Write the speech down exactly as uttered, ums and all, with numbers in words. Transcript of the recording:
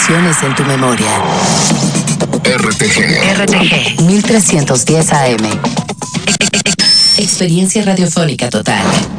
emociones en tu memoria. R T G. R T G mil trescientos diez A M. Experiencia radiofónica total.